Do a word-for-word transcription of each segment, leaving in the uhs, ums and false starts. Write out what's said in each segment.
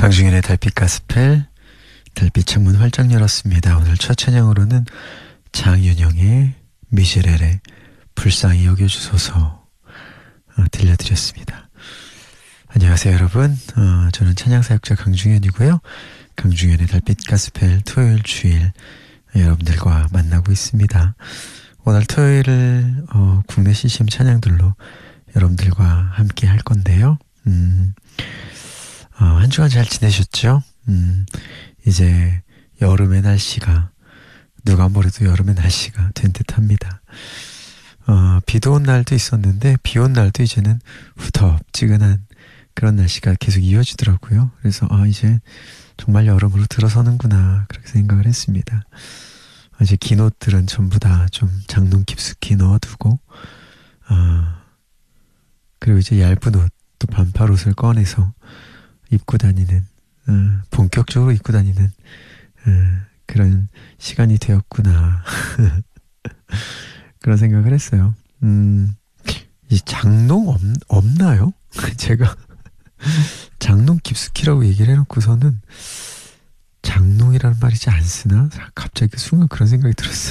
강중현의 달빛 가스펠, 달빛 창문 활짝 열었습니다. 오늘 첫 찬양으로는 장윤영의 미제렐의 불쌍히 여겨주소서 어, 들려드렸습니다. 안녕하세요 여러분. 어, 저는 찬양사역자 강중현이고요. 강중현의 달빛 가스펠 토요일 주일 여러분들과 만나고 있습니다. 오늘 토요일을 어, 국내 씨씨엠 찬양들로 여러분들과 함께 할 건데요. 음, 어, 한 주간 잘 지내셨죠? 음, 이제 여름의 날씨가 누가 뭐래도 여름의 날씨가 된 듯합니다. 어, 비도 온 날도 있었는데 비 온 날도 이제는 후텁지근한 그런 날씨가 계속 이어지더라고요. 그래서 아 이제 정말 여름으로 들어서는구나 그렇게 생각을 했습니다. 이제 긴 옷들은 전부 다 좀 장롱 깊숙이 넣어두고 어, 그리고 이제 얇은 옷 또 반팔 옷을 꺼내서 입고 다니는 어, 본격적으로 입고 다니는 어, 그런 시간이 되었구나 그런 생각을 했어요. 음, 이 장롱 없, 없나요? 제가 장롱 깊숙이라고 얘기를 해놓고서는 장롱이라는 말이지 안 쓰나? 갑자기 그 순간 그런 생각이 들었어요.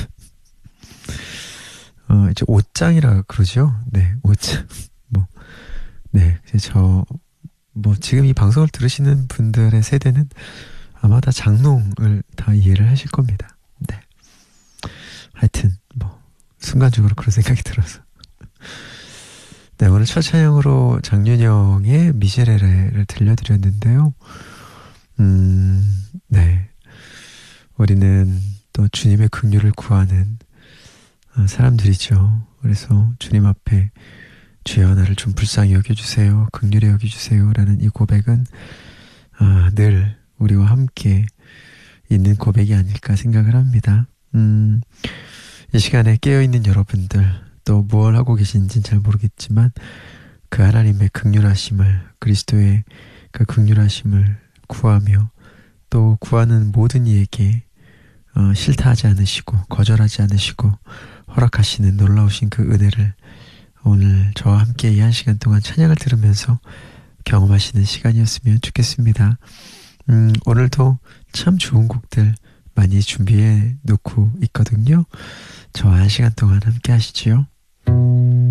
어, 이제 옷장이라 그러죠? 네, 옷장. 뭐, 네, 저, 뭐, 지금 이 방송을 들으시는 분들의 세대는 아마 다 장롱을 다 이해를 하실 겁니다. 네. 하여튼, 뭐, 순간적으로 그런 생각이 들어서. 네, 오늘 첫 찬양으로 장윤영의 미제렐을 들려드렸는데요. 음, 네. 우리는 또 주님의 긍휼을 구하는 사람들이죠. 그래서 주님 앞에 주여 나를 좀 불쌍히 여겨주세요. 긍휼히 여겨주세요. 라는 이 고백은 아, 늘 우리와 함께 있는 고백이 아닐까 생각을 합니다. 음, 이 시간에 깨어있는 여러분들 또 무엇을 하고 계신지는 잘 모르겠지만 그 하나님의 긍휼하심을 그리스도의 그 긍휼하심을 구하며 또 구하는 모든 이에게 어, 싫다 하지 않으시고 거절하지 않으시고 허락하시는 놀라우신 그 은혜를 오늘 저와 함께 이 한 시간 동안 찬양을 들으면서 경험하시는 시간이었으면 좋겠습니다. 음, 오늘도 참 좋은 곡들 많이 준비해 놓고 있거든요. 저와 한 시간 동안 함께 하시지요.